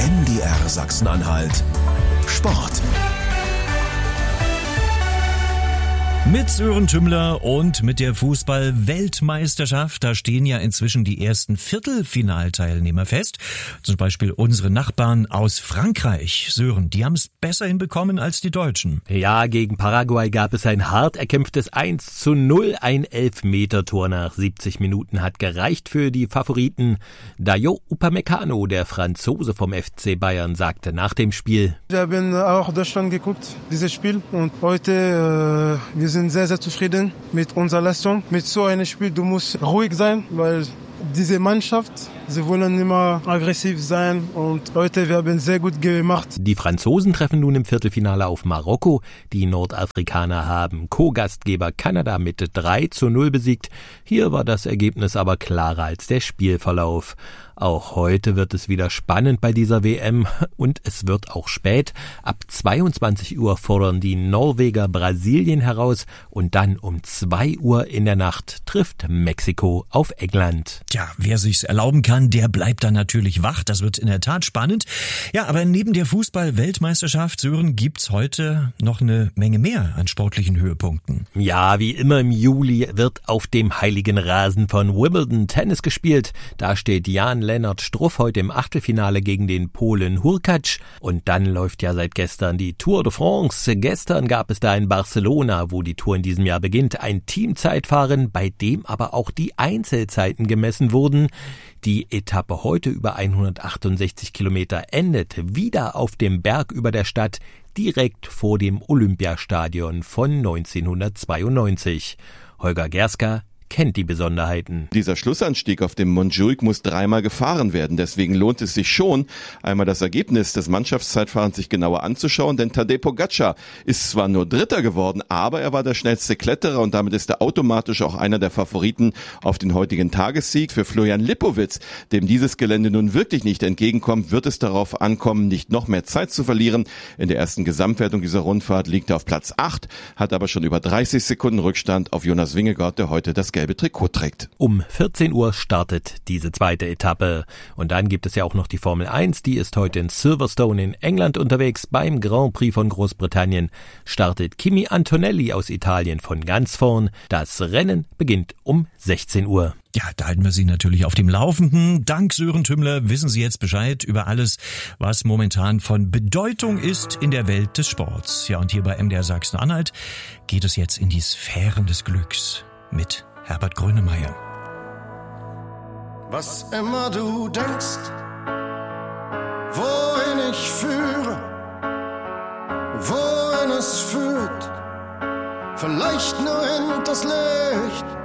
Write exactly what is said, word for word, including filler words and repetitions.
M D R Sachsen-Anhalt Sport. Mit Sören Tümmler und mit der Fußball-Weltmeisterschaft, da stehen ja inzwischen die ersten Viertelfinalteilnehmer fest. Zum Beispiel unsere Nachbarn aus Frankreich. Sören, die haben es besser hinbekommen als die Deutschen. Ja, gegen Paraguay gab es ein hart erkämpftes eins zu null. Ein Elfmetertor nach siebzig Minuten hat gereicht für die Favoriten. Dayo Upamecano, der Franzose vom F C Bayern, sagte nach dem Spiel: Wir haben auch Deutschland geguckt, dieses Spiel. Und heute, äh, wir sind sehr, sehr zufrieden mit unserer Leistung. Mit so einem Spiel, du musst ruhig sein, weil diese Mannschaft, sie wollen immer aggressiv sein und heute, wir haben sehr gut gemacht. Die Franzosen treffen nun im Viertelfinale auf Marokko. Die Nordafrikaner haben Co-Gastgeber Kanada mit drei zu null besiegt. Hier war das Ergebnis aber klarer als der Spielverlauf. Auch heute wird es wieder spannend bei dieser W M und es wird auch spät. Ab zweiundzwanzig Uhr fordern die Norweger Brasilien heraus und dann um zwei Uhr in der Nacht trifft Mexiko auf England. Tja, wer sich's erlauben kann, der bleibt dann natürlich wach. Das wird in der Tat spannend. Ja, aber neben der Fußball-Weltmeisterschaft, Sören, gibt's heute noch eine Menge mehr an sportlichen Höhepunkten. Ja, wie immer im Juli wird auf dem heiligen Rasen von Wimbledon Tennis gespielt. Da steht Jan-Lennart Struff heute im Achtelfinale gegen den Polen Hurkacz. Und dann läuft ja seit gestern die Tour de France. Gestern gab es da in Barcelona, wo die Tour in diesem Jahr beginnt, ein Teamzeitfahren, bei dem aber auch die Einzelzeiten gemessen wurden. Die Etappe heute über hundertachtundsechzig Kilometer endet wieder auf dem Berg über der Stadt, direkt vor dem Olympiastadion von neunzehnhundertzweiundneunzig. Holger Gerska kennt die Besonderheiten. Dieser Schlussanstieg auf dem Montjuic muss dreimal gefahren werden. Deswegen lohnt es sich schon, einmal das Ergebnis des Mannschaftszeitfahrens sich genauer anzuschauen. Denn Tadej Pogačar ist zwar nur Dritter geworden, aber er war der schnellste Kletterer und damit ist er automatisch auch einer der Favoriten auf den heutigen Tagessieg. Für Florian Lipowitz, dem dieses Gelände nun wirklich nicht entgegenkommt, wird es darauf ankommen, nicht noch mehr Zeit zu verlieren. In der ersten Gesamtwertung dieser Rundfahrt liegt er auf Platz acht, hat aber schon über dreißig Sekunden Rückstand auf Jonas Vingegaard, der heute das gelbe Trikot trägt. Um vierzehn Uhr startet diese zweite Etappe. Und dann gibt es ja auch noch die Formel eins, die ist heute in Silverstone in England unterwegs. Beim Grand Prix von Großbritannien startet Kimi Antonelli aus Italien von ganz vorn. Das Rennen beginnt um sechzehn Uhr. Ja, da halten wir Sie natürlich auf dem Laufenden. Dank Sören Tümmler wissen Sie jetzt Bescheid über alles, was momentan von Bedeutung ist in der Welt des Sports. Ja, und hier bei M D R Sachsen-Anhalt geht es jetzt in die Sphären des Glücks mit Herbert Grönemeyer. Was immer du denkst, wohin ich führe, wohin es führt, vielleicht nur hinters Licht.